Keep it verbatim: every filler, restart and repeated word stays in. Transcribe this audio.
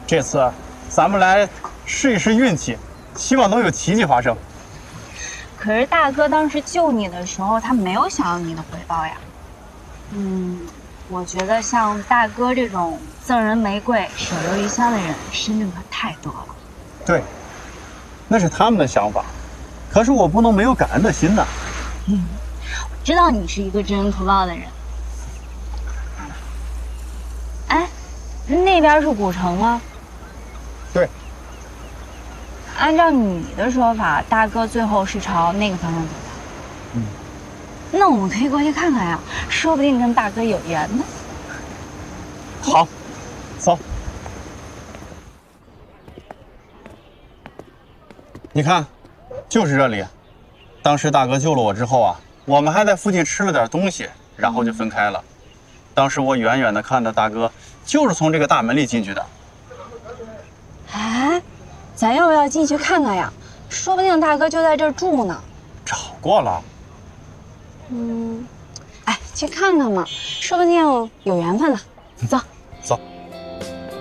这次咱们来试一试运气，希望能有奇迹发生。 可是大哥当时救你的时候，他没有想要你的回报呀。嗯，我觉得像大哥这种赠人玫瑰手留余香的人，身边可太多了。 对，那是他们的想法，可是我不能没有感恩的心呐。 嗯，我知道你是一个知恩图报的人。哎，那边是古城吗？ 对。 按照你的说法，大哥最后是朝那个方向走的。 嗯。 那我们可以过去看看呀，说不定跟大哥有缘呢。 好，走。你看，就是这里。当时大哥救了我之后啊，我们还在附近吃了点东西，然后就分开了。当时我远远的看到大哥就是从这个大门里进去的。 哎，咱要不要进去看看呀？说不定大哥就在这儿住呢。 找过了。 嗯，哎，去看看嘛，说不定有缘分呢。走， 走。